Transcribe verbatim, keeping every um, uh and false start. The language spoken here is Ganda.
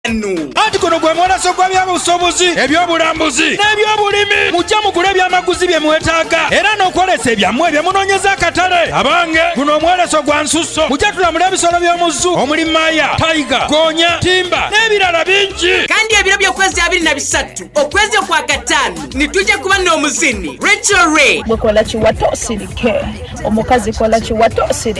Ati kono gwe mwoleso gwa byabusobozi ebyobulambuzi n'ebyobulimi mujja mugule ebyamaguzi bye mwetaaga era n'okwolesa ebyammwe bye munoonyeza akatale abange guno omwoleso gwa nsusso mujja tulamula ebisolo by'omuzzu omuli maya tayiga goonya timba n'ebirala bingi kandi ebiro by'okwezi abiri na bisatu okwezi okwa kataano nitujja kuba n'omuzini Rachel Ray bwekola kiwato osirike omukazi kola kiwato osirike